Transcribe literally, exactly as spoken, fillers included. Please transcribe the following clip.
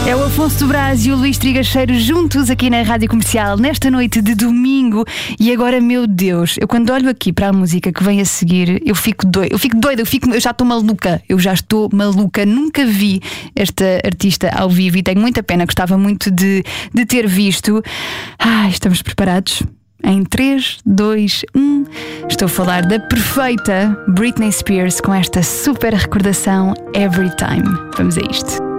É o Afonso do Brás e o Luís Trigacheiro juntos aqui na Rádio Comercial nesta noite de domingo. E agora, meu Deus, eu quando olho aqui para a música que vem a seguir, eu fico doida, eu fico doida, eu, fico, eu já estou maluca, eu já estou maluca. Nunca vi esta artista ao vivo e tenho muita pena, gostava muito de, de ter visto. Ah, estamos preparados? Em três, dois, um. Estou a falar da perfeita Britney Spears com esta super recordação Every Time. Vamos a isto.